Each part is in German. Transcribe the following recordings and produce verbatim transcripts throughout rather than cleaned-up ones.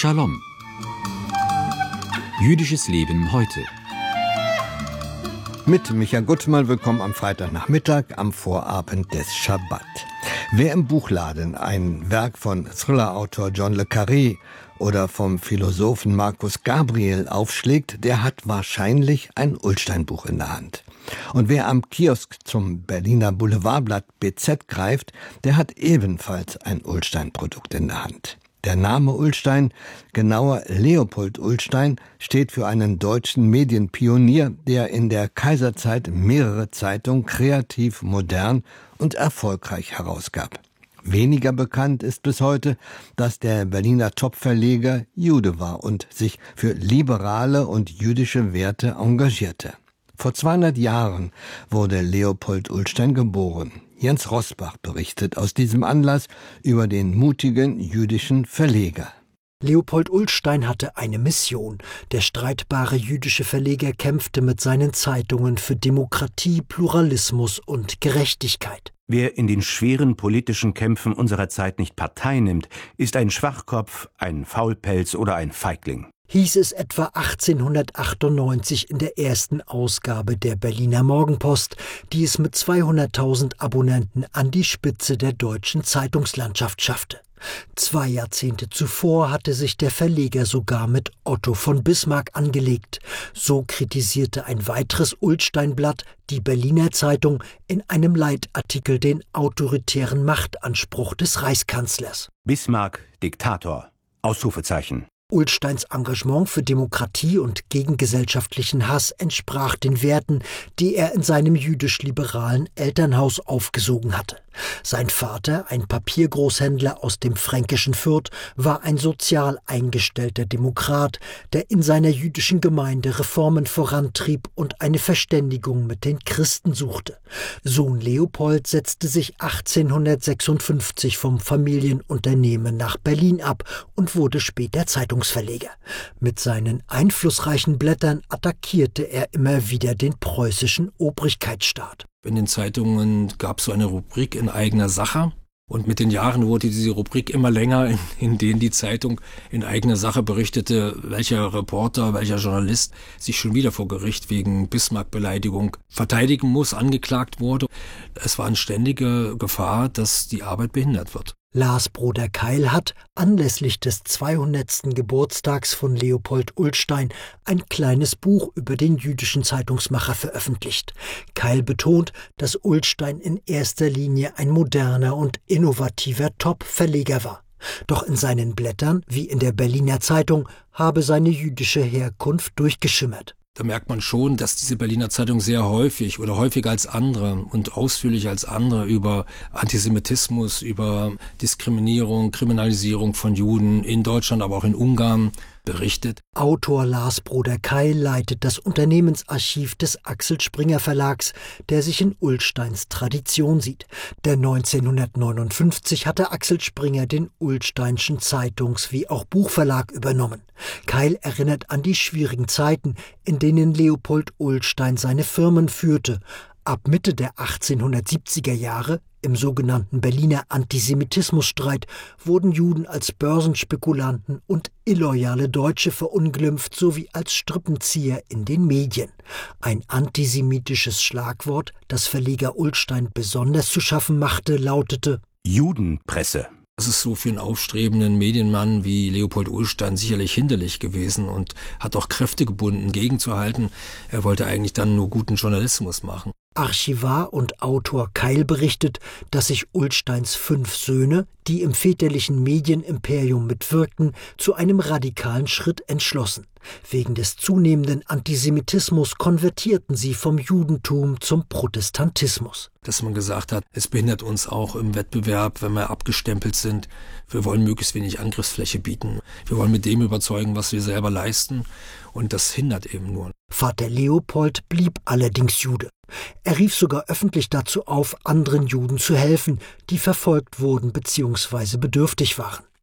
Shalom. Jüdisches Leben heute. Mit Micha Gutmann, willkommen am Freitagnachmittag, am Vorabend des Schabbat. Wer im Buchladen ein Werk von Thriller-Autor John le Carré oder vom Philosophen Markus Gabriel aufschlägt, der hat wahrscheinlich ein Ullstein-Buch in der Hand. Und wer am Kiosk zum Berliner Boulevardblatt B Z greift, der hat ebenfalls ein Ullstein-Produkt in der Hand. Der Name Ullstein, genauer Leopold Ullstein, steht für einen deutschen Medienpionier, der in der Kaiserzeit mehrere Zeitungen kreativ, modern und erfolgreich herausgab. Weniger bekannt ist bis heute, dass der Berliner Top-Verleger Jude war und sich für liberale und jüdische Werte engagierte. Vor zweihundert Jahren wurde Leopold Ullstein geboren. Jens Rosbach berichtet aus diesem Anlass über den mutigen jüdischen Verleger. Leopold Ullstein hatte eine Mission. Der streitbare jüdische Verleger kämpfte mit seinen Zeitungen für Demokratie, Pluralismus und Gerechtigkeit. Wer in den schweren politischen Kämpfen unserer Zeit nicht Partei nimmt, ist ein Schwachkopf, ein Faulpelz oder ein Feigling, hieß es etwa achtzehnhundertachtundneunzig in der ersten Ausgabe der Berliner Morgenpost, die es mit zweihunderttausend Abonnenten an die Spitze der deutschen Zeitungslandschaft schaffte. Zwei Jahrzehnte zuvor hatte sich der Verleger sogar mit Otto von Bismarck angelegt. So kritisierte ein weiteres Ullstein-Blatt, die Berliner Zeitung, in einem Leitartikel den autoritären Machtanspruch des Reichskanzlers. Bismarck, Diktator, Ausrufezeichen. Ullsteins Engagement für Demokratie und gegen gesellschaftlichen Hass entsprach den Werten, die er in seinem jüdisch-liberalen Elternhaus aufgesogen hatte. Sein Vater, ein Papiergroßhändler aus dem fränkischen Fürth, war ein sozial eingestellter Demokrat, der in seiner jüdischen Gemeinde Reformen vorantrieb und eine Verständigung mit den Christen suchte. Sohn Leopold setzte sich achtzehnhundertsechsundfünfzig vom Familienunternehmen nach Berlin ab und wurde später Zeitungsverleger. Mit seinen einflussreichen Blättern attackierte er immer wieder den preußischen Obrigkeitsstaat. In den Zeitungen gab es so eine Rubrik in eigener Sache. Und mit den Jahren wurde diese Rubrik immer länger, in, in denen die Zeitung in eigener Sache berichtete, welcher Reporter, welcher Journalist sich schon wieder vor Gericht wegen Bismarck-Beleidigung verteidigen muss, angeklagt wurde. Es war eine ständige Gefahr, dass die Arbeit behindert wird. Lars Bruder Keil hat anlässlich des zweihundertsten Geburtstags von Leopold Ullstein ein kleines Buch über den jüdischen Zeitungsmacher veröffentlicht. Keil betont, dass Ullstein in erster Linie ein moderner und innovativer Top-Verleger war. Doch in seinen Blättern, wie in der Berliner Zeitung, habe seine jüdische Herkunft durchgeschimmert. Da merkt man schon, dass diese Berliner Zeitung sehr häufig oder häufiger als andere und ausführlicher als andere über Antisemitismus, über Diskriminierung, Kriminalisierung von Juden in Deutschland, aber auch in Ungarn berichtet. Autor Lars Bruder Keil leitet das Unternehmensarchiv des Axel Springer Verlags, der sich in Ullsteins Tradition sieht. Denn neunzehnhundertneunundfünfzig hatte Axel Springer den Ullsteinschen Zeitungs- wie auch Buchverlag übernommen. Keil erinnert an die schwierigen Zeiten, in denen Leopold Ullstein seine Firmen führte. Ab Mitte der achtzehnhundertsiebziger Jahre, im sogenannten Berliner Antisemitismusstreit, wurden Juden als Börsenspekulanten und illoyale Deutsche verunglimpft sowie als Strippenzieher in den Medien. Ein antisemitisches Schlagwort, das Verleger Ullstein besonders zu schaffen machte, lautete Judenpresse. Das ist so für einen aufstrebenden Medienmann wie Leopold Ullstein sicherlich hinderlich gewesen und hat auch Kräfte gebunden, gegenzuhalten. Er wollte eigentlich dann nur guten Journalismus machen. Archivar und Autor Keil berichtet, dass sich Ullsteins fünf Söhne, die im väterlichen Medienimperium mitwirkten, zu einem radikalen Schritt entschlossen. Wegen des zunehmenden Antisemitismus konvertierten sie vom Judentum zum Protestantismus. Dass man gesagt hat, es behindert uns auch im Wettbewerb, wenn wir abgestempelt sind. Wir wollen möglichst wenig Angriffsfläche bieten. Wir wollen mit dem überzeugen, was wir selber leisten. Und das hindert eben nur. Vater Leopold blieb allerdings Jude. Er rief sogar öffentlich dazu auf, anderen Juden zu helfen, die verfolgt wurden bzw. bedürftig waren.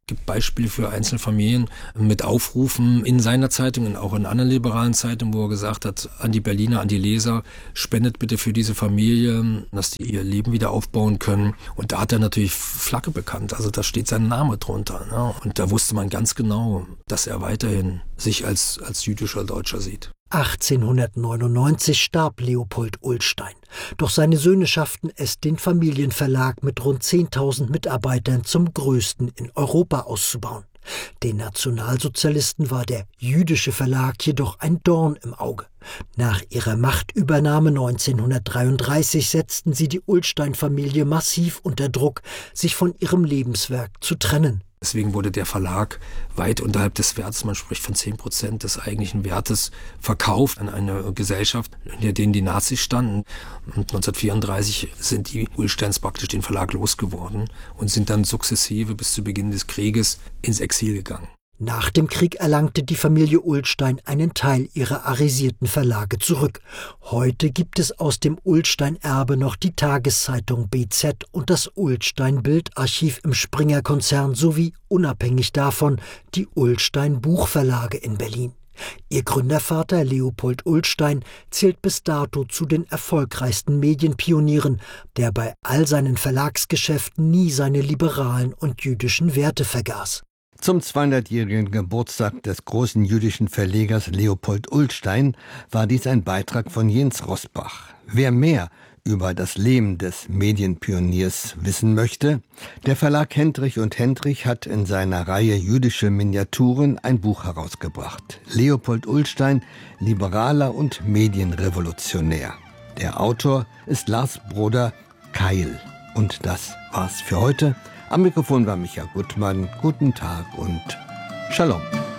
Es gibt Beispiele für Einzelfamilien mit Aufrufen in seiner Zeitung und auch in anderen liberalen Zeitungen, wo er gesagt hat, an die Berliner, an die Leser, spendet bitte für diese Familie, dass die ihr Leben wieder aufbauen können. Und da hat er natürlich Flagge bekannt, also da steht sein Name drunter. Ne? Und da wusste man ganz genau, dass er weiterhin sich als, als jüdischer Deutscher sieht. achtzehnhundertneunundneunzig starb Leopold Ullstein. Doch seine Söhne schafften es, den Familienverlag mit rund zehntausend Mitarbeitern zum größten in Europa auszubauen. Den Nationalsozialisten war der jüdische Verlag jedoch ein Dorn im Auge. Nach ihrer Machtübernahme neunzehnhundertdreiunddreißig setzten sie die Ullstein-Familie massiv unter Druck, sich von ihrem Lebenswerk zu trennen. Deswegen wurde der Verlag weit unterhalb des Wertes, man spricht von zehn Prozent des eigentlichen Wertes, verkauft an eine Gesellschaft, hinter denen die Nazis standen. Und neunzehnhundertvierunddreißig sind die Ullsteins praktisch den Verlag losgeworden und sind dann sukzessive bis zu Beginn des Krieges ins Exil gegangen. Nach dem Krieg erlangte die Familie Ullstein einen Teil ihrer arisierten Verlage zurück. Heute gibt es aus dem Ullstein-Erbe noch die Tageszeitung B Z und das Ullstein-Bildarchiv im Springer-Konzern sowie, unabhängig davon, die Ullstein-Buchverlage in Berlin. Ihr Gründervater Leopold Ullstein zählt bis dato zu den erfolgreichsten Medienpionieren, der bei all seinen Verlagsgeschäften nie seine liberalen und jüdischen Werte vergaß. Zum zweihundertjährigen Geburtstag des großen jüdischen Verlegers Leopold Ullstein war dies ein Beitrag von Jens Rosbach. Wer mehr über das Leben des Medienpioniers wissen möchte, der Verlag Hendrich und Hendrich hat in seiner Reihe Jüdische Miniaturen ein Buch herausgebracht. Leopold Ullstein, Liberaler und Medienrevolutionär. Der Autor ist Lars Broder Keil. Und das war's für heute. Am Mikrofon war Micha Gutmann. Guten Tag und Shalom.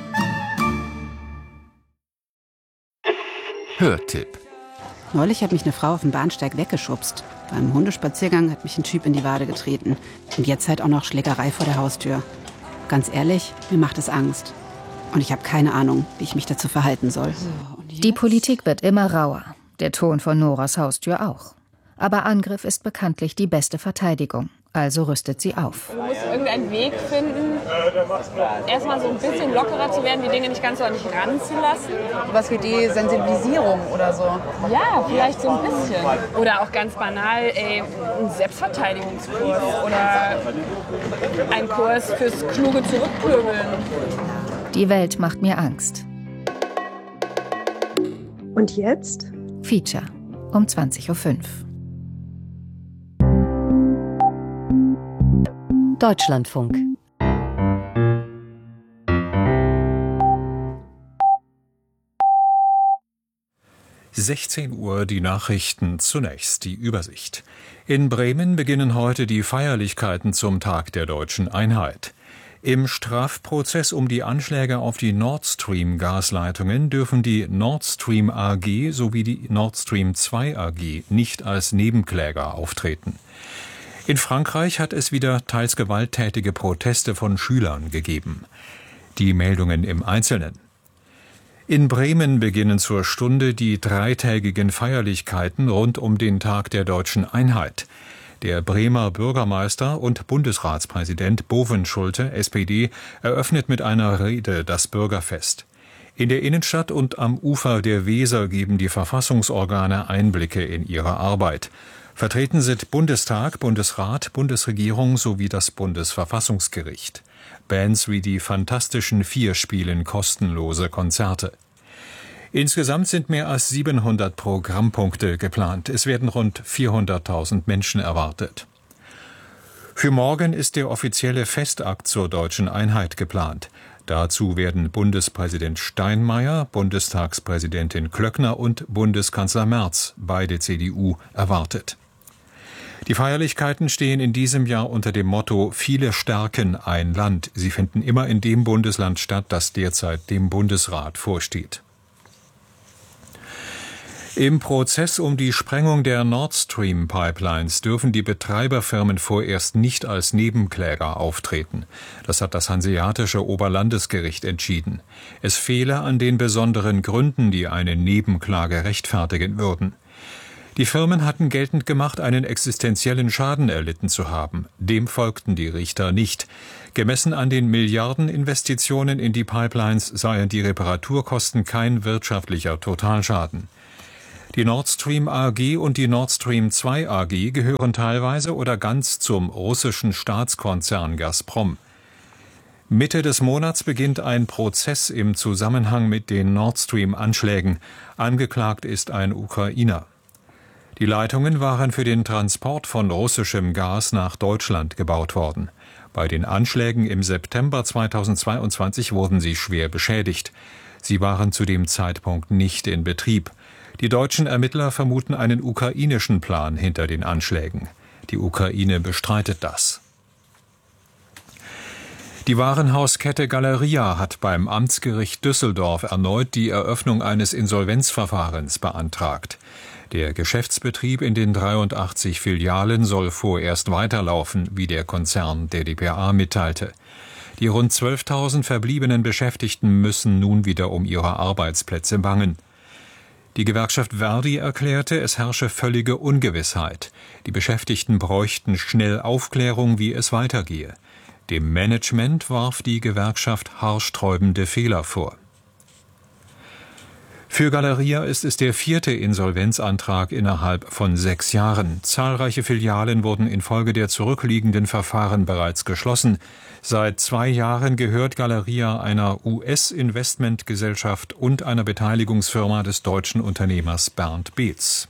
Hörtipp. Neulich hat mich eine Frau auf dem Bahnsteig weggeschubst. Beim Hundespaziergang hat mich ein Typ in die Wade getreten. Und jetzt halt auch noch Schlägerei vor der Haustür. Ganz ehrlich, mir macht es Angst. Und ich habe keine Ahnung, wie ich mich dazu verhalten soll. Die Politik wird immer rauer. Der Ton von Noras Haustür auch. Aber Angriff ist bekanntlich die beste Verteidigung. Also rüstet sie auf. Du musst irgendeinen Weg finden, erstmal so ein bisschen lockerer zu werden, die Dinge nicht ganz so an dich ranzulassen. Was wie die Sensibilisierung oder so. Ja, vielleicht so ein bisschen. Oder auch ganz banal, ey, ein Selbstverteidigungskurs oder ein Kurs fürs kluge Zurückpöbeln. Die Welt macht mir Angst. Und jetzt? Feature um zwanzig Uhr fünf. Deutschlandfunk. sechzehn Uhr die Nachrichten, zunächst die Übersicht. In Bremen beginnen heute die Feierlichkeiten zum Tag der deutschen Einheit. Im Strafprozess um die Anschläge auf die Nord Stream-Gasleitungen dürfen die Nord Stream A G sowie die Nord Stream zwei A G nicht als Nebenkläger auftreten. In Frankreich hat es wieder teils gewalttätige Proteste von Schülern gegeben. Die Meldungen im Einzelnen. In Bremen beginnen zur Stunde die dreitägigen Feierlichkeiten rund um den Tag der deutschen Einheit. Der Bremer Bürgermeister und Bundesratspräsident Bovenschulte, S P D, eröffnet mit einer Rede das Bürgerfest. In der Innenstadt und am Ufer der Weser geben die Verfassungsorgane Einblicke in ihre Arbeit. Vertreten sind Bundestag, Bundesrat, Bundesregierung sowie das Bundesverfassungsgericht. Bands wie die Fantastischen Vier spielen kostenlose Konzerte. Insgesamt sind mehr als siebenhundert Programmpunkte geplant. Es werden rund vierhunderttausend Menschen erwartet. Für morgen ist der offizielle Festakt zur deutschen Einheit geplant. Dazu werden Bundespräsident Steinmeier, Bundestagspräsidentin Klöckner und Bundeskanzler Merz, beide C D U, erwartet. Die Feierlichkeiten stehen in diesem Jahr unter dem Motto »Viele stärken ein Land«. Sie finden immer in dem Bundesland statt, das derzeit dem Bundesrat vorsteht. Im Prozess um die Sprengung der Nord Stream Pipelines dürfen die Betreiberfirmen vorerst nicht als Nebenkläger auftreten. Das hat das Hanseatische Oberlandesgericht entschieden. Es fehle an den besonderen Gründen, die eine Nebenklage rechtfertigen würden. Die Firmen hatten geltend gemacht, einen existenziellen Schaden erlitten zu haben. Dem folgten die Richter nicht. Gemessen an den Milliardeninvestitionen in die Pipelines seien die Reparaturkosten kein wirtschaftlicher Totalschaden. Die Nord Stream A G und die Nord Stream zwei A G gehören teilweise oder ganz zum russischen Staatskonzern Gazprom. Mitte des Monats beginnt ein Prozess im Zusammenhang mit den Nord Stream-Anschlägen. Angeklagt ist ein Ukrainer. Die Leitungen waren für den Transport von russischem Gas nach Deutschland gebaut worden. Bei den Anschlägen im September zweitausendzweiundzwanzig wurden sie schwer beschädigt. Sie waren zu dem Zeitpunkt nicht in Betrieb. Die deutschen Ermittler vermuten einen ukrainischen Plan hinter den Anschlägen. Die Ukraine bestreitet das. Die Warenhauskette Galeria hat beim Amtsgericht Düsseldorf erneut die Eröffnung eines Insolvenzverfahrens beantragt. Der Geschäftsbetrieb in den dreiundachtzig Filialen soll vorerst weiterlaufen, wie der Konzern der D P A mitteilte. Die rund zwölftausend verbliebenen Beschäftigten müssen nun wieder um ihre Arbeitsplätze bangen. Die Gewerkschaft Verdi erklärte, es herrsche völlige Ungewissheit. Die Beschäftigten bräuchten schnell Aufklärung, wie es weitergehe. Dem Management warf die Gewerkschaft haarsträubende Fehler vor. Für Galeria ist es der vierte Insolvenzantrag innerhalb von sechs Jahren. Zahlreiche Filialen wurden infolge der zurückliegenden Verfahren bereits geschlossen. Seit zwei Jahren gehört Galeria einer U S-Investmentgesellschaft und einer Beteiligungsfirma des deutschen Unternehmers Bernd Beetz.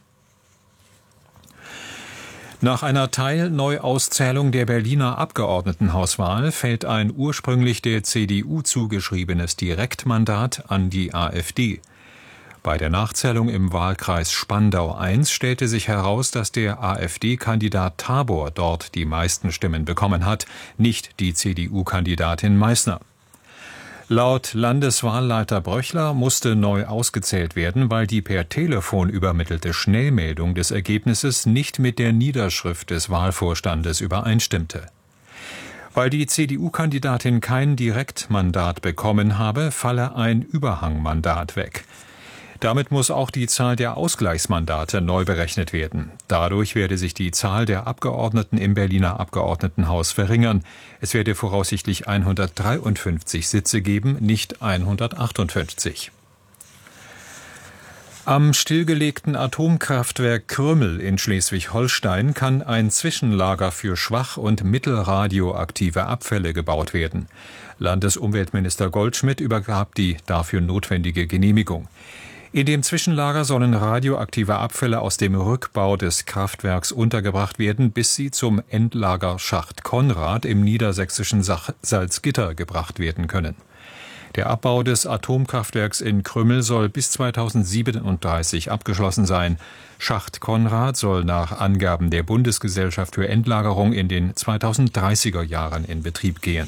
Nach einer Teilneuauszählung der Berliner Abgeordnetenhauswahl fällt ein ursprünglich der C D U zugeschriebenes Direktmandat an die AfD. Bei der Nachzählung im Wahlkreis Spandau eins stellte sich heraus, dass der AfD-Kandidat Tabor dort die meisten Stimmen bekommen hat, nicht die C D U-Kandidatin Meissner. Laut Landeswahlleiter Bröchler musste neu ausgezählt werden, weil die per Telefon übermittelte Schnellmeldung des Ergebnisses nicht mit der Niederschrift des Wahlvorstandes übereinstimmte. Weil die C D U-Kandidatin kein Direktmandat bekommen habe, falle ein Überhangmandat weg. Damit muss auch die Zahl der Ausgleichsmandate neu berechnet werden. Dadurch werde sich die Zahl der Abgeordneten im Berliner Abgeordnetenhaus verringern. Es werde voraussichtlich hundertdreiundfünfzig Sitze geben, nicht hundertachtundfünfzig. Am stillgelegten Atomkraftwerk Krümmel in Schleswig-Holstein kann ein Zwischenlager für schwach- und mittelradioaktive Abfälle gebaut werden. Landesumweltminister Goldschmidt übergab die dafür notwendige Genehmigung. In dem Zwischenlager sollen radioaktive Abfälle aus dem Rückbau des Kraftwerks untergebracht werden, bis sie zum Endlager Schacht Konrad im niedersächsischen Salzgitter gebracht werden können. Der Abbau des Atomkraftwerks in Krümmel soll bis zweitausendsiebenunddreißig abgeschlossen sein. Schacht Konrad soll nach Angaben der Bundesgesellschaft für Endlagerung in den zweitausenddreißiger Jahren in Betrieb gehen.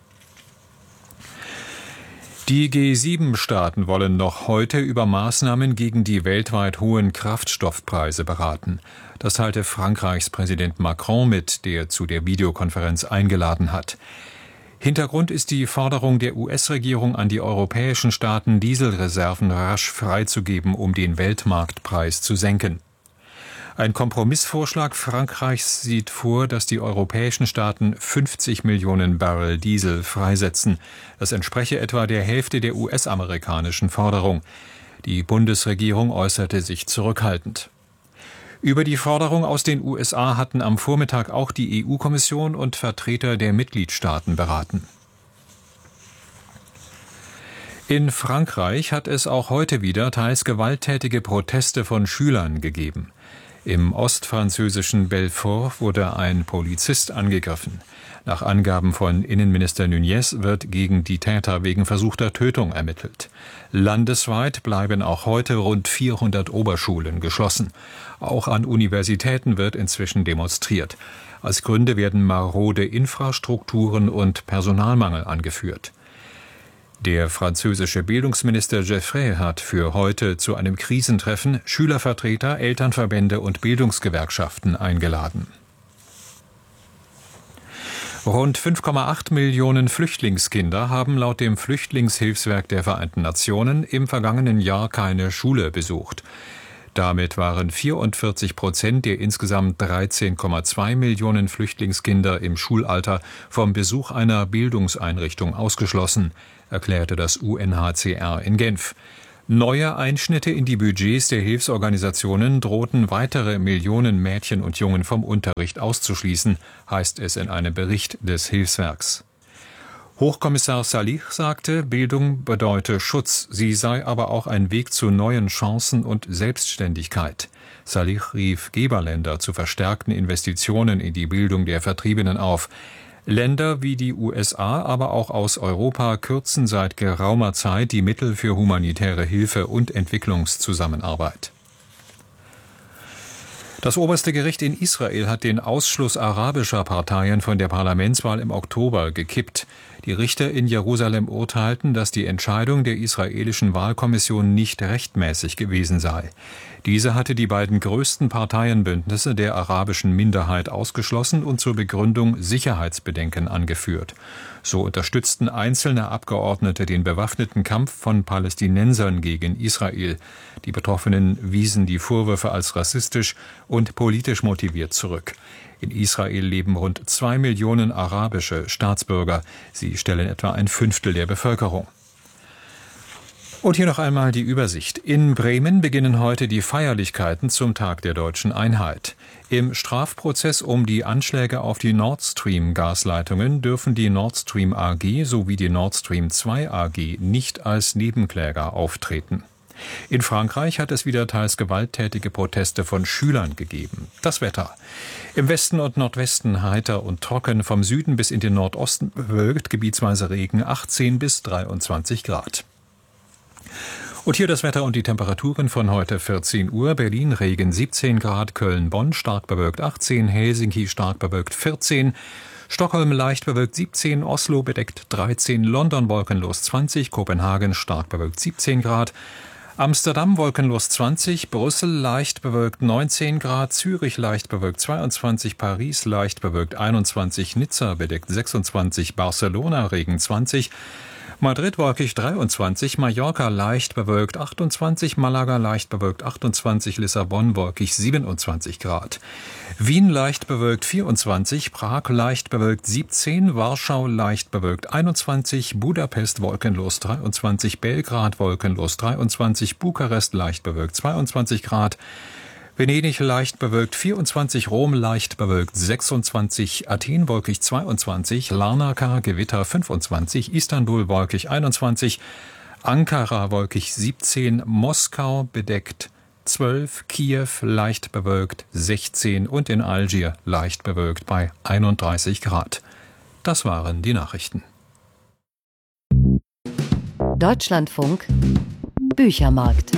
Die G sieben Staaten wollen noch heute über Maßnahmen gegen die weltweit hohen Kraftstoffpreise beraten. Das teilte Frankreichs Präsident Macron mit, der zu der Videokonferenz eingeladen hat. Hintergrund ist die Forderung der U S-Regierung an die europäischen Staaten, Dieselreserven rasch freizugeben, um den Weltmarktpreis zu senken. Ein Kompromissvorschlag Frankreichs sieht vor, dass die europäischen Staaten fünfzig Millionen Barrel Diesel freisetzen. Das entspreche etwa der Hälfte der U S-amerikanischen Forderung. Die Bundesregierung äußerte sich zurückhaltend. Über die Forderung aus den U S A hatten am Vormittag auch die E U-Kommission und Vertreter der Mitgliedstaaten beraten. In Frankreich hat es auch heute wieder teils gewalttätige Proteste von Schülern gegeben. Im ostfranzösischen Belfort wurde ein Polizist angegriffen. Nach Angaben von Innenminister Nunez wird gegen die Täter wegen versuchter Tötung ermittelt. Landesweit bleiben auch heute rund vierhundert Oberschulen geschlossen. Auch an Universitäten wird inzwischen demonstriert. Als Gründe werden marode Infrastrukturen und Personalmangel angeführt. Der französische Bildungsminister Jeffrey hat für heute zu einem Krisentreffen Schülervertreter, Elternverbände und Bildungsgewerkschaften eingeladen. Rund fünf Komma acht Millionen Flüchtlingskinder haben laut dem Flüchtlingshilfswerk der Vereinten Nationen im vergangenen Jahr keine Schule besucht. Damit waren vierundvierzig Prozent der insgesamt dreizehn Komma zwei Millionen Flüchtlingskinder im Schulalter vom Besuch einer Bildungseinrichtung ausgeschlossen, erklärte das U N H C R in Genf. Neue Einschnitte in die Budgets der Hilfsorganisationen drohten weitere Millionen Mädchen und Jungen vom Unterricht auszuschließen, heißt es in einem Bericht des Hilfswerks. Hochkommissar Salih sagte, Bildung bedeute Schutz, sie sei aber auch ein Weg zu neuen Chancen und Selbstständigkeit. Salih rief Geberländer zu verstärkten Investitionen in die Bildung der Vertriebenen auf. Länder wie die U S A, aber auch aus Europa kürzen seit geraumer Zeit die Mittel für humanitäre Hilfe und Entwicklungszusammenarbeit. Das oberste Gericht in Israel hat den Ausschluss arabischer Parteien von der Parlamentswahl im Oktober gekippt. Die Richter in Jerusalem urteilten, dass die Entscheidung der israelischen Wahlkommission nicht rechtmäßig gewesen sei. Diese hatte die beiden größten Parteienbündnisse der arabischen Minderheit ausgeschlossen und zur Begründung Sicherheitsbedenken angeführt. So unterstützten einzelne Abgeordnete den bewaffneten Kampf von Palästinensern gegen Israel. Die Betroffenen wiesen die Vorwürfe als rassistisch und politisch motiviert zurück. In Israel leben rund zwei Millionen arabische Staatsbürger. Sie stellen etwa ein Fünftel der Bevölkerung. Und hier noch einmal die Übersicht. In Bremen beginnen heute die Feierlichkeiten zum Tag der deutschen Einheit. Im Strafprozess um die Anschläge auf die Nord Stream-Gasleitungen dürfen die Nord Stream A G sowie die Nord Stream zwei A G nicht als Nebenkläger auftreten. In Frankreich hat es wieder teils gewalttätige Proteste von Schülern gegeben. Das Wetter. Im Westen und Nordwesten heiter und trocken, vom Süden bis in den Nordosten bewölkt, gebietsweise Regen, achtzehn bis dreiundzwanzig Grad. Und hier das Wetter und die Temperaturen von heute vierzehn Uhr. Berlin Regen siebzehn Grad, Köln, Bonn stark bewölkt achtzehn, Helsinki stark bewölkt vierzehn, Stockholm leicht bewölkt siebzehn, Oslo bedeckt dreizehn, London wolkenlos zwanzig, Kopenhagen stark bewölkt siebzehn Grad, Amsterdam wolkenlos zwanzig, Brüssel leicht bewölkt neunzehn Grad, Zürich leicht bewölkt zweiundzwanzig, Paris leicht bewölkt einundzwanzig, Nizza bedeckt sechsundzwanzig, Barcelona Regen zwanzig, Madrid wolkig dreiundzwanzig, Mallorca leicht bewölkt achtundzwanzig, Malaga leicht bewölkt achtundzwanzig, Lissabon wolkig siebenundzwanzig Grad. Wien leicht bewölkt vierundzwanzig, Prag leicht bewölkt siebzehn, Warschau leicht bewölkt einundzwanzig, Budapest wolkenlos dreiundzwanzig, Belgrad wolkenlos dreiundzwanzig, Bukarest leicht bewölkt zweiundzwanzig Grad, Venedig leicht bewölkt vierundzwanzig, Rom leicht bewölkt sechsundzwanzig, Athen wolkig zweiundzwanzig, Larnaca Gewitter fünfundzwanzig, Istanbul wolkig einundzwanzig, Ankara wolkig siebzehn, Moskau bedeckt zwölf, Kiew leicht bewölkt sechzehn und in Algier leicht bewölkt bei einunddreißig Grad. Das waren die Nachrichten. Deutschlandfunk Büchermarkt.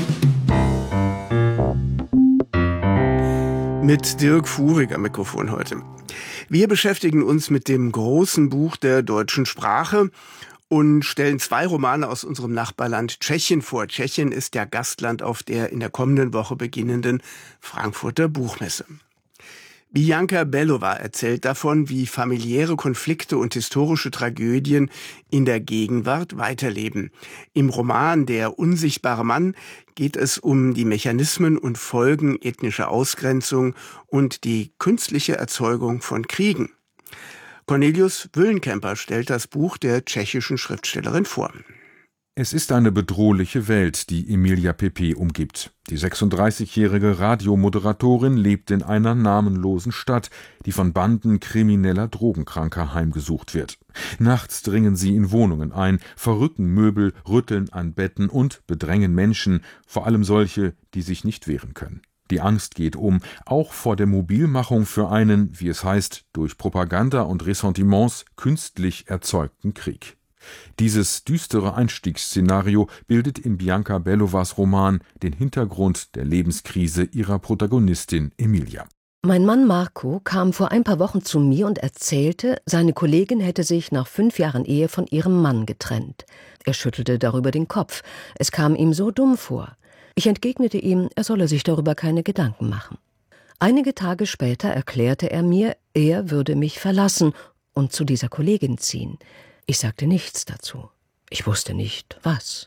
Mit Dirk Fuhrig am Mikrofon heute. Wir beschäftigen uns mit dem großen Buch der deutschen Sprache und stellen zwei Romane aus unserem Nachbarland Tschechien vor. Tschechien ist ja Gastland auf der in der kommenden Woche beginnenden Frankfurter Buchmesse. Bianca Belova erzählt davon, wie familiäre Konflikte und historische Tragödien in der Gegenwart weiterleben. Im Roman Der unsichtbare Mann geht es um die Mechanismen und Folgen ethnischer Ausgrenzung und die künstliche Erzeugung von Kriegen. Cornelius Wüllenkemper stellt das Buch der tschechischen Schriftstellerin vor. Es ist eine bedrohliche Welt, die Emilia Pepe umgibt. Die sechsunddreißigjährige Radiomoderatorin lebt in einer namenlosen Stadt, die von Banden krimineller Drogenkranker heimgesucht wird. Nachts dringen sie in Wohnungen ein, verrücken Möbel, rütteln an Betten und bedrängen Menschen, vor allem solche, die sich nicht wehren können. Die Angst geht um, auch vor der Mobilmachung für einen, wie es heißt, durch Propaganda und Ressentiments künstlich erzeugten Krieg. Dieses düstere Einstiegsszenario bildet in Bianca Belovas Roman den Hintergrund der Lebenskrise ihrer Protagonistin Emilia. Mein Mann Marco kam vor ein paar Wochen zu mir und erzählte, seine Kollegin hätte sich nach fünf Jahren Ehe von ihrem Mann getrennt. Er schüttelte darüber den Kopf. Es kam ihm so dumm vor. Ich entgegnete ihm, er solle sich darüber keine Gedanken machen. Einige Tage später erklärte er mir, er würde mich verlassen und zu dieser Kollegin ziehen. Ich sagte nichts dazu. Ich wusste nicht, was.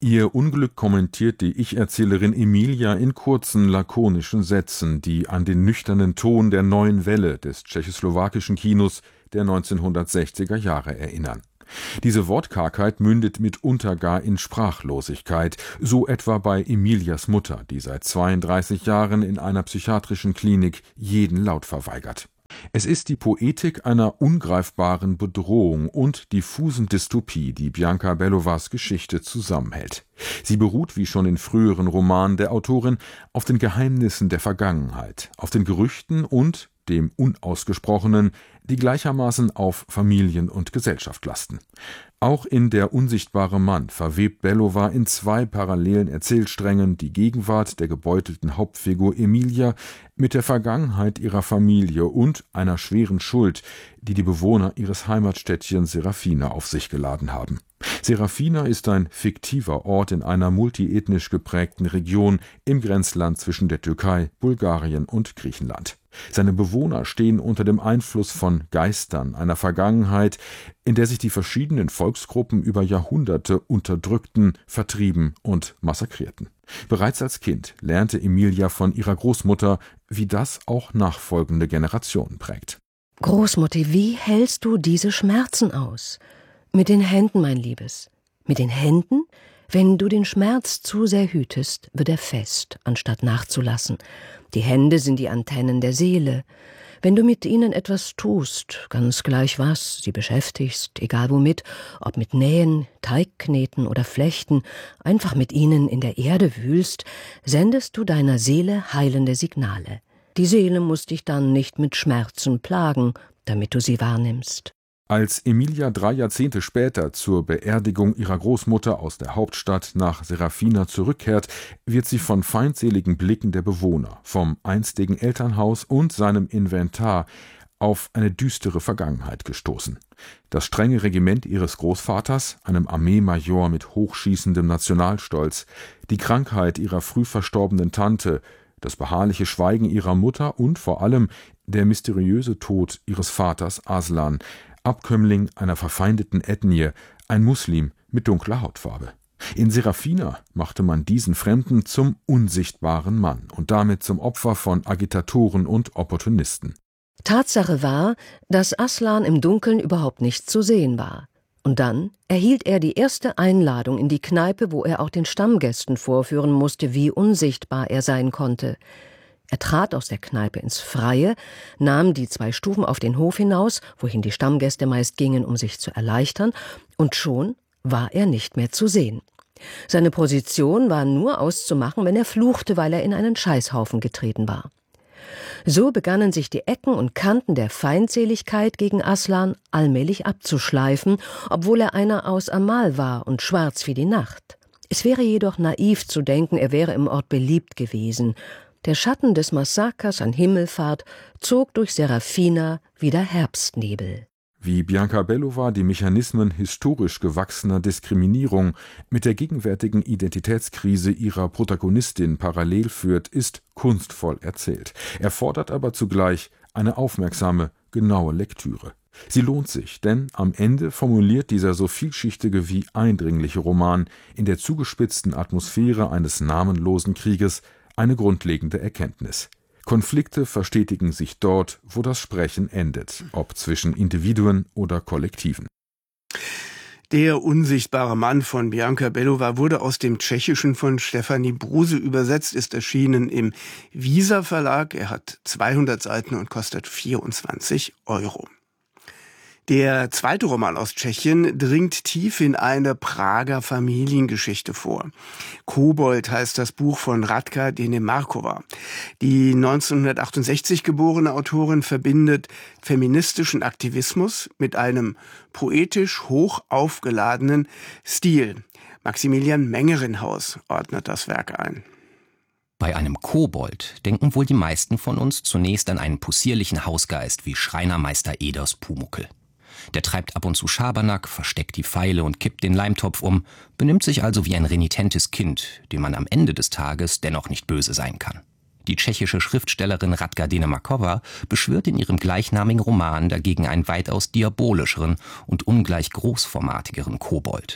Ihr Unglück kommentiert die Ich-Erzählerin Emilia in kurzen, lakonischen Sätzen, die an den nüchternen Ton der neuen Welle des tschechoslowakischen Kinos der neunzehnhundertsechziger Jahre erinnern. Diese Wortkargheit mündet mitunter gar in Sprachlosigkeit, so etwa bei Emilias Mutter, die seit zweiunddreißig Jahren in einer psychiatrischen Klinik jeden Laut verweigert. Es ist die Poetik einer ungreifbaren Bedrohung und diffusen Dystopie, die Bianca Belovas Geschichte zusammenhält. Sie beruht, wie schon in früheren Romanen der Autorin, auf den Geheimnissen der Vergangenheit, auf den Gerüchten und dem Unausgesprochenen, die gleichermaßen auf Familien und Gesellschaft lasten. Auch in Der unsichtbare Mann verwebt Belova in zwei parallelen Erzählsträngen die Gegenwart der gebeutelten Hauptfigur Emilia mit der Vergangenheit ihrer Familie und einer schweren Schuld, die die Bewohner ihres Heimatstädtchens Serafina auf sich geladen haben. Serafina ist ein fiktiver Ort in einer multiethnisch geprägten Region im Grenzland zwischen der Türkei, Bulgarien und Griechenland. Seine Bewohner stehen unter dem Einfluss von Geistern einer Vergangenheit, in der sich die verschiedenen Volksgruppen über Jahrhunderte unterdrückten, vertrieben und massakrierten. Bereits als Kind lernte Emilia von ihrer Großmutter, wie das auch nachfolgende Generationen prägt. Großmutter, wie hältst du diese Schmerzen aus? Mit den Händen, mein Liebes. Mit den Händen? Wenn du den Schmerz zu sehr hütest, wird er fest, anstatt nachzulassen. Die Hände sind die Antennen der Seele. Wenn du mit ihnen etwas tust, ganz gleich was, sie beschäftigst, egal womit, ob mit Nähen, Teigkneten oder Flechten, einfach mit ihnen in der Erde wühlst, sendest du deiner Seele heilende Signale. Die Seele muss dich dann nicht mit Schmerzen plagen, damit du sie wahrnimmst. Als Emilia drei Jahrzehnte später zur Beerdigung ihrer Großmutter aus der Hauptstadt nach Serafina zurückkehrt, wird sie von feindseligen Blicken der Bewohner, vom einstigen Elternhaus und seinem Inventar auf eine düstere Vergangenheit gestoßen. Das strenge Regiment ihres Großvaters, einem Armeemajor mit hochschießendem Nationalstolz, die Krankheit ihrer früh verstorbenen Tante, das beharrliche Schweigen ihrer Mutter und vor allem der mysteriöse Tod ihres Vaters Aslan, Abkömmling einer verfeindeten Ethnie, ein Muslim mit dunkler Hautfarbe. In Serafina machte man diesen Fremden zum unsichtbaren Mann und damit zum Opfer von Agitatoren und Opportunisten. Tatsache war, dass Aslan im Dunkeln überhaupt nicht zu sehen war. Und dann erhielt er die erste Einladung in die Kneipe, wo er auch den Stammgästen vorführen musste, wie unsichtbar er sein konnte. Er trat aus der Kneipe ins Freie, nahm die zwei Stufen auf den Hof hinaus, wohin die Stammgäste meist gingen, um sich zu erleichtern, und schon war er nicht mehr zu sehen. Seine Position war nur auszumachen, wenn er fluchte, weil er in einen Scheißhaufen getreten war. So begannen sich die Ecken und Kanten der Feindseligkeit gegen Aslan allmählich abzuschleifen, obwohl er einer aus Amal war und schwarz wie die Nacht. Es wäre jedoch naiv zu denken, er wäre im Ort beliebt gewesen. Der Schatten des Massakers an Himmelfahrt zog durch Serafina wie der Herbstnebel. Wie Bianca Belova die Mechanismen historisch gewachsener Diskriminierung mit der gegenwärtigen Identitätskrise ihrer Protagonistin parallel führt, ist kunstvoll erzählt. Er fordert aber zugleich eine aufmerksame, genaue Lektüre. Sie lohnt sich, denn am Ende formuliert dieser so vielschichtige wie eindringliche Roman in der zugespitzten Atmosphäre eines namenlosen Krieges eine grundlegende Erkenntnis. Konflikte verstetigen sich dort, wo das Sprechen endet, ob zwischen Individuen oder Kollektiven. Der unsichtbare Mann von Bianca Belova wurde aus dem Tschechischen von Stefanie Bruse übersetzt, ist erschienen im Visa Verlag. Er hat zweihundert Seiten und kostet vierundzwanzig Euro. Der zweite Roman aus Tschechien dringt tief in eine Prager Familiengeschichte vor. Kobold heißt das Buch von Radka Denemarkova. Die neunzehnhundertachtundsechzig geborene Autorin verbindet feministischen Aktivismus mit einem poetisch hoch aufgeladenen Stil. Maximilian Mengerinhaus ordnet das Werk ein. Bei einem Kobold denken wohl die meisten von uns zunächst an einen possierlichen Hausgeist wie Schreinermeister Eders Pumuckl. Der treibt ab und zu Schabernack, versteckt die Pfeile und kippt den Leimtopf um, benimmt sich also wie ein renitentes Kind, dem man am Ende des Tages dennoch nicht böse sein kann. Die tschechische Schriftstellerin Radka Denemarkova beschwört in ihrem gleichnamigen Roman dagegen einen weitaus diabolischeren und ungleich großformatigeren Kobold.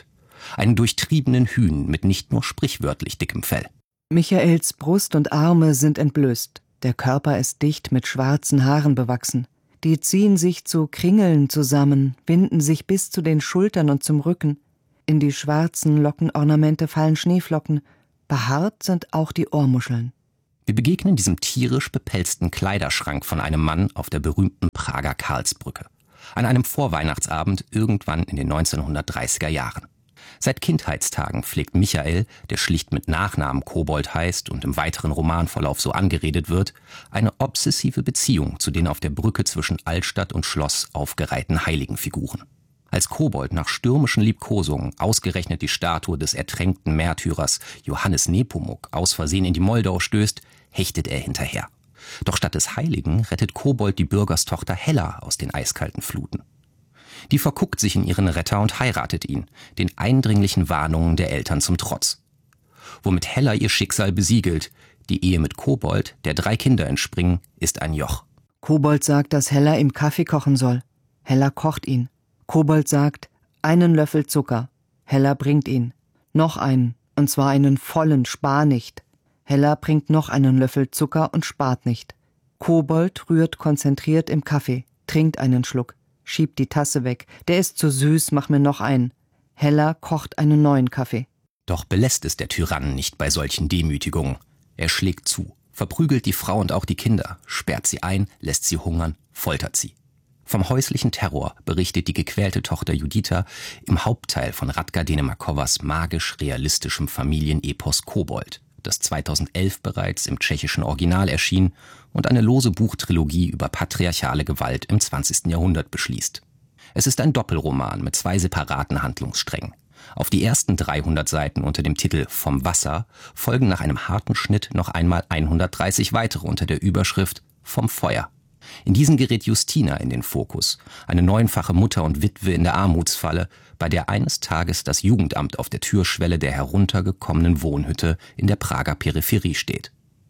Einen durchtriebenen Hühn mit nicht nur sprichwörtlich dickem Fell. Michaels Brust und Arme sind entblößt. Der Körper ist dicht mit schwarzen Haaren bewachsen. Die ziehen sich zu Kringeln zusammen, winden sich bis zu den Schultern und zum Rücken. In die schwarzen Lockenornamente fallen Schneeflocken. Behaart sind auch die Ohrmuscheln. Wir begegnen diesem tierisch bepelzten Kleiderschrank von einem Mann auf der berühmten Prager Karlsbrücke. An einem Vorweihnachtsabend irgendwann in den neunzehnhundertdreißiger Jahren. Seit Kindheitstagen pflegt Michael, der schlicht mit Nachnamen Kobold heißt und im weiteren Romanverlauf so angeredet wird, eine obsessive Beziehung zu den auf der Brücke zwischen Altstadt und Schloss aufgereihten Heiligenfiguren. Als Kobold nach stürmischen Liebkosungen ausgerechnet die Statue des ertränkten Märtyrers Johannes Nepomuk aus Versehen in die Moldau stößt, hechtet er hinterher. Doch statt des Heiligen rettet Kobold die Bürgerstochter Hella aus den eiskalten Fluten. Die verguckt sich in ihren Retter und heiratet ihn, den eindringlichen Warnungen der Eltern zum Trotz. Womit Hella ihr Schicksal besiegelt, die Ehe mit Kobold, der drei Kinder entspringen, ist ein Joch. Kobold sagt, dass Hella ihm Kaffee kochen soll. Hella kocht ihn. Kobold sagt, einen Löffel Zucker. Hella bringt ihn. Noch einen, und zwar einen vollen, spar nicht. Hella bringt noch einen Löffel Zucker und spart nicht. Kobold rührt konzentriert im Kaffee, trinkt einen Schluck, schiebt die Tasse weg. Der ist zu süß, mach mir noch einen. Hella kocht einen neuen Kaffee. Doch belässt es der Tyrann nicht bei solchen Demütigungen. Er schlägt zu, verprügelt die Frau und auch die Kinder, sperrt sie ein, lässt sie hungern, foltert sie. Vom häuslichen Terror berichtet die gequälte Tochter Juditha im Hauptteil von Radka Denemakowas magisch-realistischem Familienepos Kobold, das zweitausendelf bereits im tschechischen Original erschien und eine lose Buchtrilogie über patriarchale Gewalt im zwanzigsten Jahrhundert beschließt. Es ist ein Doppelroman mit zwei separaten Handlungssträngen. Auf die ersten dreihundert Seiten unter dem Titel »Vom Wasser« folgen nach einem harten Schnitt noch einmal hundertdreißig weitere unter der Überschrift »Vom Feuer«. In diesen gerät Justina in den Fokus, eine neunfache Mutter und Witwe in der Armutsfalle, bei der eines Tages das Jugendamt auf der Türschwelle der heruntergekommenen Wohnhütte in der Prager Peripherie steht.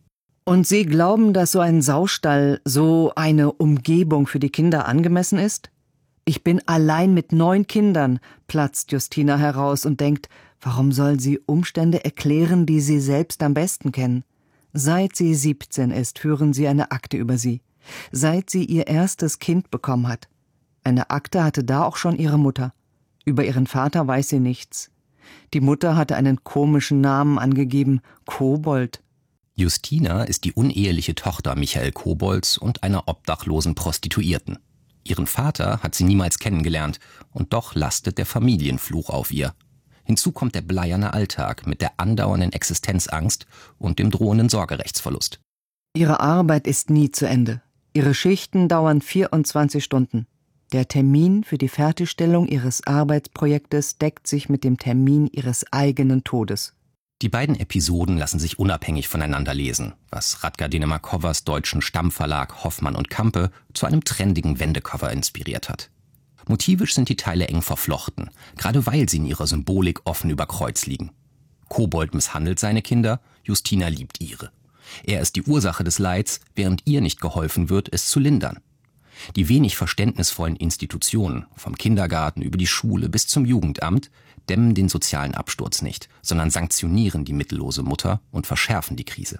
Und Sie glauben, dass so ein Saustall, so eine Umgebung für die Kinder angemessen ist? Ich bin allein mit neun Kindern, platzt Justina heraus und denkt, warum soll sie Umstände erklären, die sie selbst am besten kennen? Seit sie siebzehn ist, führen sie eine Akte über sie. Seit sie ihr erstes Kind bekommen hat. Eine Akte hatte da auch schon ihre Mutter. Über ihren Vater weiß sie nichts. Die Mutter hatte einen komischen Namen angegeben, Kobold. Justina ist die uneheliche Tochter Michael Kobolds und einer obdachlosen Prostituierten. Ihren Vater hat sie niemals kennengelernt und doch lastet der Familienfluch auf ihr. Hinzu kommt der bleierne Alltag mit der andauernden Existenzangst und dem drohenden Sorgerechtsverlust. Ihre Arbeit ist nie zu Ende. Ihre Schichten dauern vierundzwanzig Stunden. Der Termin für die Fertigstellung ihres Arbeitsprojektes deckt sich mit dem Termin ihres eigenen Todes. Die beiden Episoden lassen sich unabhängig voneinander lesen, was Radka Denemakowas deutschen Stammverlag Hoffmann und Campe zu einem trendigen Wendecover inspiriert hat. Motivisch sind die Teile eng verflochten, gerade weil sie in ihrer Symbolik offen über Kreuz liegen. Kobold misshandelt seine Kinder, Justina liebt ihre. Er ist die Ursache des Leids, während ihr nicht geholfen wird, es zu lindern. Die wenig verständnisvollen Institutionen, vom Kindergarten über die Schule bis zum Jugendamt, dämmen den sozialen Absturz nicht, sondern sanktionieren die mittellose Mutter und verschärfen die Krise.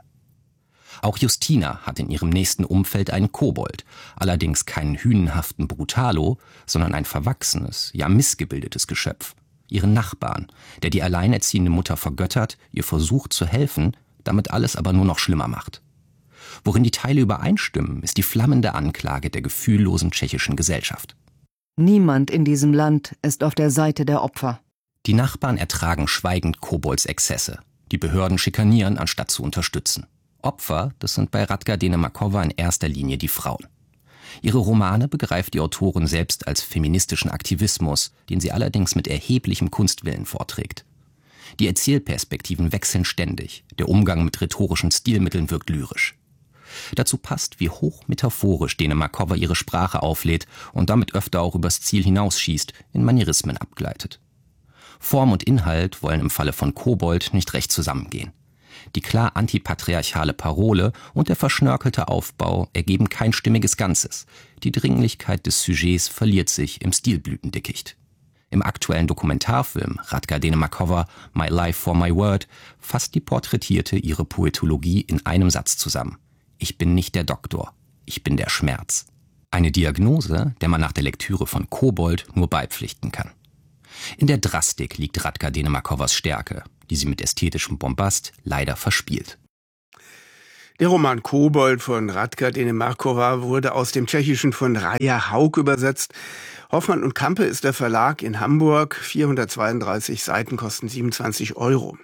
Auch Justina hat in ihrem nächsten Umfeld einen Kobold, allerdings keinen hünenhaften Brutalo, sondern ein verwachsenes, ja missgebildetes Geschöpf. Ihren Nachbarn, der die alleinerziehende Mutter vergöttert, ihr versucht zu helfen, damit alles aber nur noch schlimmer macht. Worin die Teile übereinstimmen, ist die flammende Anklage der gefühllosen tschechischen Gesellschaft. Niemand in diesem Land ist auf der Seite der Opfer. Die Nachbarn ertragen schweigend Kobolds Exzesse. Die Behörden schikanieren, anstatt zu unterstützen. Opfer, das sind bei Radka Denemakowa in erster Linie die Frauen. Ihre Romane begreift die Autorin selbst als feministischen Aktivismus, den sie allerdings mit erheblichem Kunstwillen vorträgt. Die Erzählperspektiven wechseln ständig, der Umgang mit rhetorischen Stilmitteln wirkt lyrisch. Dazu passt, wie hoch metaphorisch Denemakowa ihre Sprache auflädt und damit öfter auch übers Ziel hinausschießt, in Manierismen abgleitet. Form und Inhalt wollen im Falle von Kobold nicht recht zusammengehen. Die klar antipatriarchale Parole und der verschnörkelte Aufbau ergeben kein stimmiges Ganzes. Die Dringlichkeit des Sujets verliert sich im Stilblütendickicht. Im aktuellen Dokumentarfilm Radka Denemarkova My Life for My Word fasst die Porträtierte ihre Poetologie in einem Satz zusammen. Ich bin nicht der Doktor, ich bin der Schmerz. Eine Diagnose, der man nach der Lektüre von Kobold nur beipflichten kann. In der Drastik liegt Radka Denemarkovas Stärke, die sie mit ästhetischem Bombast leider verspielt. Der Roman Kobold von Radka Denemarkova wurde aus dem Tschechischen von Raja Haug übersetzt. Hoffmann und Campe ist der Verlag in Hamburg. vierhundertzweiunddreißig Seiten kosten siebenundzwanzig Euro.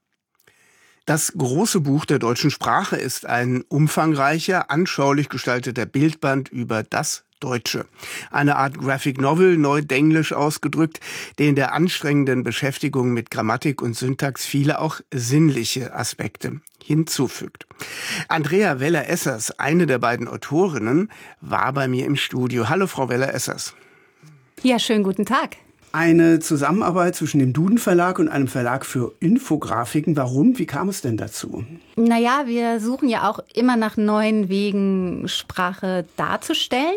Das große Buch der deutschen Sprache ist ein umfangreicher, anschaulich gestalteter Bildband über das Deutsche. Eine Art Graphic Novel, neudenglisch ausgedrückt, der in der anstrengenden Beschäftigung mit Grammatik und Syntax viele auch sinnliche Aspekte hinzufügt. Andrea Weller-Essers, eine der beiden Autorinnen, war bei mir im Studio. Hallo, Frau Weller-Essers. Ja, schönen guten Tag. Eine Zusammenarbeit zwischen dem Duden Verlag und einem Verlag für Infografiken. Warum? Wie kam es denn dazu? Naja, wir suchen ja auch immer nach neuen Wegen, Sprache darzustellen.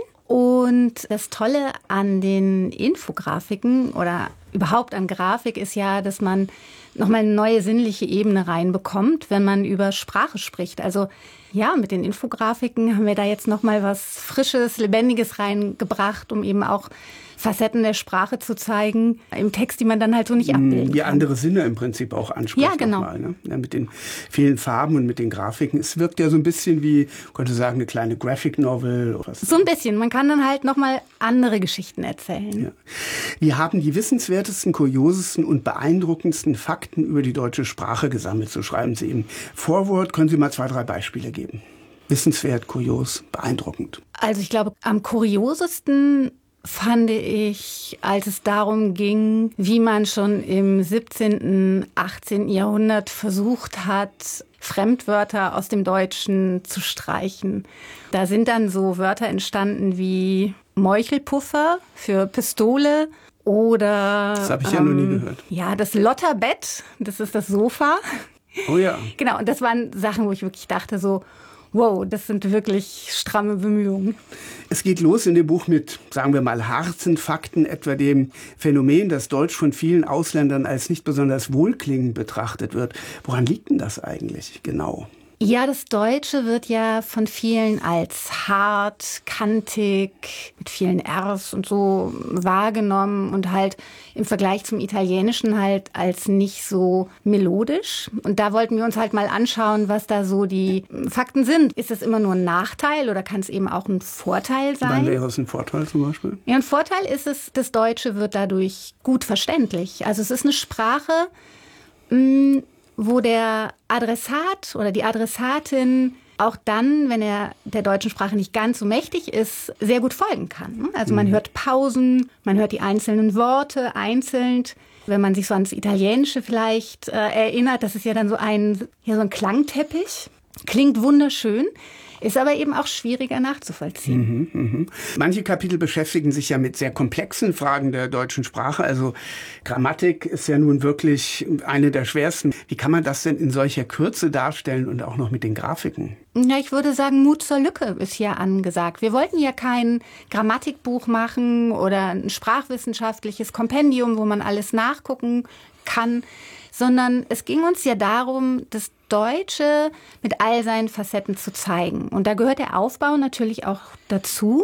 Und das Tolle an den Infografiken oder überhaupt an Grafik ist ja, dass man nochmal eine neue sinnliche Ebene reinbekommt, wenn man über Sprache spricht. Also ja, mit den Infografiken haben wir da jetzt nochmal was Frisches, Lebendiges reingebracht, um eben auch Facetten der Sprache zu zeigen, im Text, die man dann halt so nicht abbilden Die kann. andere Sinne im Prinzip auch ansprechen. Ja, genau. Mal, ne? Ja, mit den vielen Farben und mit den Grafiken. Es wirkt ja so ein bisschen wie, könnte sagen, eine kleine Graphic Novel. Oder was. So ein bisschen. Man kann dann halt nochmal andere Geschichten erzählen. Ja. Wir haben die wissenswertesten, kuriosesten und beeindruckendsten Fakten über die deutsche Sprache gesammelt. So schreiben Sie im Vorwort. Können Sie mal zwei, drei Beispiele geben? Wissenswert, kurios, beeindruckend. Also ich glaube, am kuriosesten fand ich, als es darum ging, wie man schon im siebzehnten, achtzehnten Jahrhundert versucht hat, Fremdwörter aus dem Deutschen zu streichen. Da sind dann so Wörter entstanden wie Meuchelpuffer für Pistole oder... Das habe ich ja ähm, noch nie gehört. Ja, das Lotterbett, das ist das Sofa. Oh ja. Genau, und das waren Sachen, wo ich wirklich dachte so, wow, das sind wirklich stramme Bemühungen. Es geht los in dem Buch mit, sagen wir mal, harten Fakten, etwa dem Phänomen, dass Deutsch von vielen Ausländern als nicht besonders wohlklingend betrachtet wird. Woran liegt denn das eigentlich genau? Ja, das Deutsche wird ja von vielen als hart, kantig, mit vielen R's und so wahrgenommen und halt im Vergleich zum Italienischen halt als nicht so melodisch. Und da wollten wir uns halt mal anschauen, was da so die Fakten sind. Ist das immer nur ein Nachteil oder kann es eben auch ein Vorteil sein? Wann wäre es ein Vorteil zum Beispiel? Ja, ein Vorteil ist es, das Deutsche wird dadurch gut verständlich. Also es ist eine Sprache, mh, wo der Adressat oder die Adressatin auch dann, wenn er der deutschen Sprache nicht ganz so mächtig ist, sehr gut folgen kann. Also man hört Pausen, man hört die einzelnen Worte einzeln. Wenn man sich so ans Italienische vielleicht äh, erinnert, das ist ja dann so ein, ja, so ein Klangteppich. Klingt wunderschön. Ist aber eben auch schwieriger nachzuvollziehen. Mhm, mh. Manche Kapitel beschäftigen sich ja mit sehr komplexen Fragen der deutschen Sprache. Also Grammatik ist ja nun wirklich eine der schwersten. Wie kann man das denn in solcher Kürze darstellen und auch noch mit den Grafiken? Ja, ich würde sagen, Mut zur Lücke ist hier angesagt. Wir wollten ja kein Grammatikbuch machen oder ein sprachwissenschaftliches Kompendium, wo man alles nachgucken kann, sondern es ging uns ja darum, das Deutsche mit all seinen Facetten zu zeigen. Und da gehört der Aufbau natürlich auch dazu.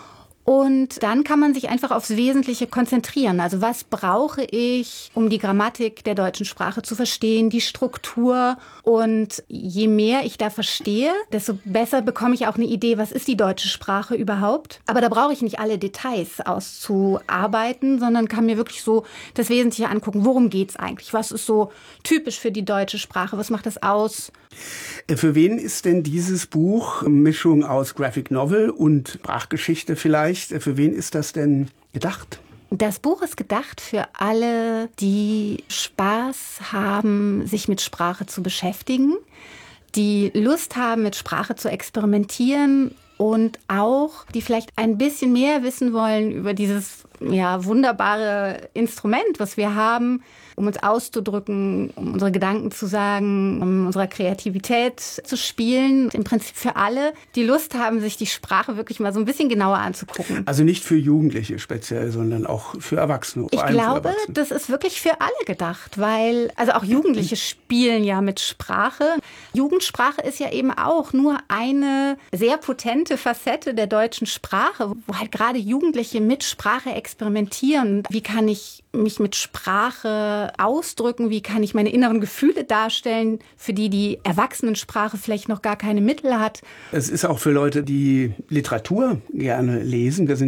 Und dann kann man sich einfach aufs Wesentliche konzentrieren. Also was brauche ich, um die Grammatik der deutschen Sprache zu verstehen, die Struktur. Und je mehr ich da verstehe, desto besser bekomme ich auch eine Idee, was ist die deutsche Sprache überhaupt. Aber da brauche ich nicht alle Details auszuarbeiten, sondern kann mir wirklich so das Wesentliche angucken. Worum geht's eigentlich? Was ist so typisch für die deutsche Sprache? Was macht das aus? Für wen ist denn dieses Buch, Mischung aus Graphic Novel und Sprachgeschichte vielleicht, für wen ist das denn gedacht? Das Buch ist gedacht für alle, die Spaß haben, sich mit Sprache zu beschäftigen, die Lust haben, mit Sprache zu experimentieren und auch, die vielleicht ein bisschen mehr wissen wollen über dieses ja, wunderbare Instrument, was wir haben, um uns auszudrücken, um unsere Gedanken zu sagen, um unserer Kreativität zu spielen. Im Prinzip für alle, die Lust haben, sich die Sprache wirklich mal so ein bisschen genauer anzugucken. Also nicht für Jugendliche speziell, sondern auch für Erwachsene. Ich glaube, das ist wirklich für alle gedacht, weil also auch Jugendliche spielen ja mit Sprache. Jugendsprache ist ja eben auch nur eine sehr potente Facette der deutschen Sprache, wo halt gerade Jugendliche mit Sprache experimentieren. Wie kann ich mich mit Sprache ausdrücken? Wie kann ich meine inneren Gefühle darstellen, für die die Erwachsenensprache vielleicht noch gar keine Mittel hat? Es ist auch für Leute, die Literatur gerne lesen. Wir sind